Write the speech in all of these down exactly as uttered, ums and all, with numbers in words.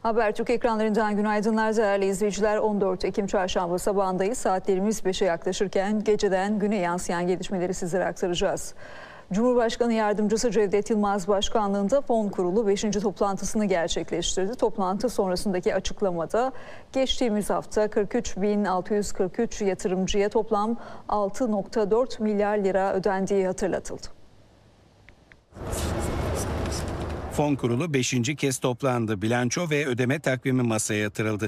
Habertürk ekranlarından günaydınlar değerli izleyiciler. on dört Ekim Çarşamba sabahındayız. Saatlerimiz beşe yaklaşırken geceden güne yansıyan gelişmeleri sizlere aktaracağız. Cumhurbaşkanı Yardımcısı Cevdet Yılmaz Başkanlığında Fon Kurulu beşinci toplantısını gerçekleştirdi. Toplantı sonrasındaki açıklamada geçtiğimiz hafta kırk üç bin altı yüz kırk üç yatırımcıya toplam altı nokta dört milyar lira ödendiği hatırlatıldı. Fon Kurulu beşinci kez toplandı. Bilanço ve ödeme takvimi masaya yatırıldı.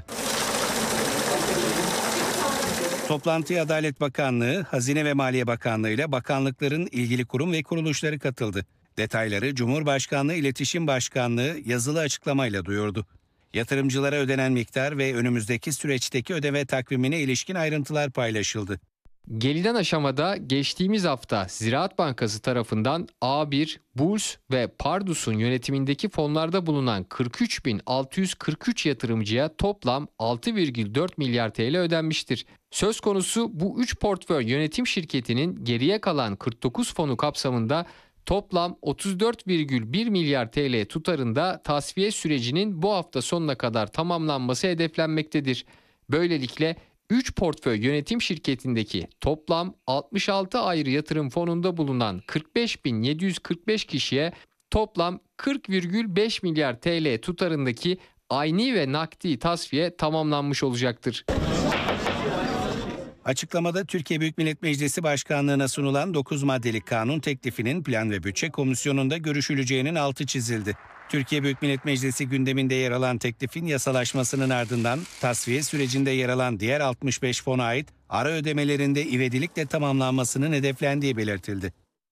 Toplantıya Adalet Bakanlığı, Hazine ve Maliye Bakanlığı ile bakanlıkların ilgili kurum ve kuruluşları katıldı. Detayları Cumhurbaşkanlığı İletişim Başkanlığı yazılı açıklamayla duyurdu. Yatırımcılara ödenen miktar ve önümüzdeki süreçteki ödeme takvimine ilişkin ayrıntılar paylaşıldı. Gelinen aşamada geçtiğimiz hafta Ziraat Bankası tarafından A bir, Burs ve Pardus'un yönetimindeki fonlarda bulunan kırk üç bin altı yüz kırk üç yatırımcıya toplam altı virgül dört milyar T L ödenmiştir. Söz konusu bu üç portföy yönetim şirketinin geriye kalan kırk dokuz fonu kapsamında toplam otuz dört virgül bir milyar T L tutarında tasfiye sürecinin bu hafta sonuna kadar tamamlanması hedeflenmektedir. Böylelikle üç portföy yönetim şirketindeki toplam altmış altı ayrı yatırım fonunda bulunan kırk beş bin yedi yüz kırk beş kişiye toplam kırk virgül beş milyar T L tutarındaki ayni ve nakdi tasfiye tamamlanmış olacaktır. Açıklamada Türkiye Büyük Millet Meclisi Başkanlığı'na sunulan dokuz maddelik kanun teklifinin Plan ve Bütçe Komisyonu'nda görüşüleceğinin altı çizildi. Türkiye Büyük Millet Meclisi gündeminde yer alan teklifin yasalaşmasının ardından tasfiye sürecinde yer alan diğer altmış beş fona ait ara ödemelerinde ivedilikle tamamlanmasının hedeflendiği belirtildi.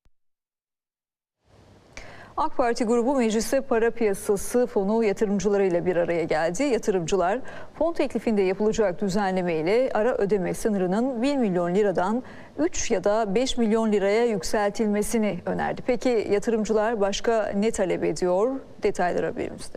AK Parti grubu mecliste para piyasası fonu yatırımcılarıyla bir araya geldi. Yatırımcılar fon teklifinde yapılacak düzenlemeyle ara ödeme sınırının bir milyon liradan üç ya da beş milyon liraya yükseltilmesini önerdi. Peki yatırımcılar başka ne talep ediyor? Detaylar haberimizde.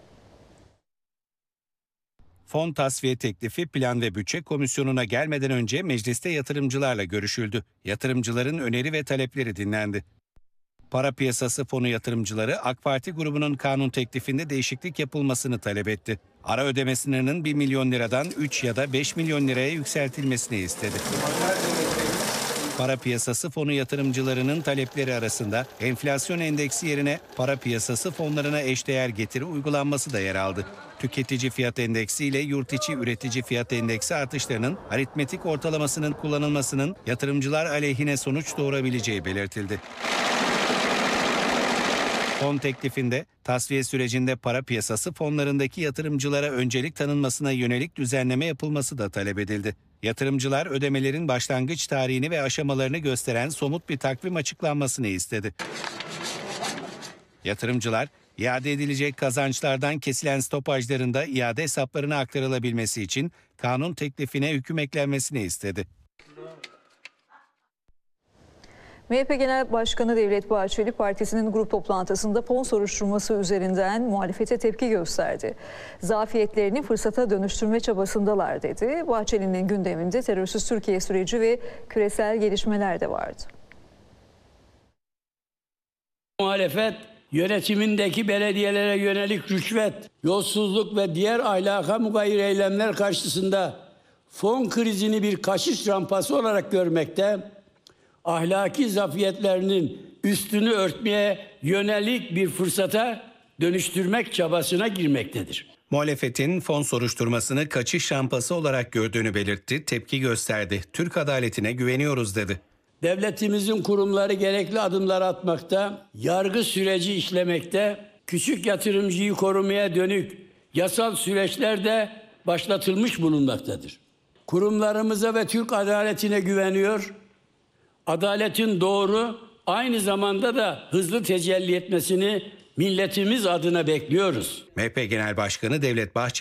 Fon tasfiye teklifi Plan ve Bütçe Komisyonu'na gelmeden önce mecliste yatırımcılarla görüşüldü. Yatırımcıların öneri ve talepleri dinlendi. Para piyasası fonu yatırımcıları AK Parti grubunun kanun teklifinde değişiklik yapılmasını talep etti. Ara ödeme sınırının bir milyon liradan üç ya da beş milyon liraya yükseltilmesini istedi. Para piyasası fonu yatırımcılarının talepleri arasında enflasyon endeksi yerine para piyasası fonlarına eşdeğer getiri uygulanması da yer aldı. Tüketici fiyat endeksi ile yurt içi üretici fiyat endeksi artışlarının aritmetik ortalamasının kullanılmasının yatırımcılar aleyhine sonuç doğurabileceği belirtildi. Fon teklifinde tasfiye sürecinde para piyasası fonlarındaki yatırımcılara öncelik tanınmasına yönelik düzenleme yapılması da talep edildi. Yatırımcılar ödemelerin başlangıç tarihini ve aşamalarını gösteren somut bir takvim açıklanmasını istedi. Yatırımcılar, iade edilecek kazançlardan kesilen stopajların da iade hesaplarına aktarılabilmesi için kanun teklifine hüküm eklenmesini istedi. M H P Genel Başkanı Devlet Bahçeli partisinin grup toplantısında fon soruşturması üzerinden muhalefete tepki gösterdi. Zafiyetlerini fırsata dönüştürme çabasındalar dedi. Bahçeli'nin gündeminde terörsüz Türkiye süreci ve küresel gelişmeler de vardı. Muhalefet yönetimindeki belediyelere yönelik rüşvet, yolsuzluk ve diğer ahlaka mugayir eylemler karşısında fon krizini bir kaçış rampası olarak görmekte, ahlaki zafiyetlerinin üstünü örtmeye yönelik bir fırsata dönüştürmek çabasına girmektedir. Muhalefetin fon soruşturmasını kaçış rampası olarak gördüğünü belirtti, tepki gösterdi. Türk adaletine güveniyoruz dedi. Devletimizin kurumları gerekli adımlar atmakta, yargı süreci işlemekte, küçük yatırımcıyı korumaya dönük yasal süreçler de başlatılmış bulunmaktadır. Kurumlarımıza ve Türk adaletine güveniyor, adaletin doğru, aynı zamanda da hızlı tecelli etmesini milletimiz adına bekliyoruz. M H P Genel Başkanı Devlet Bahçeli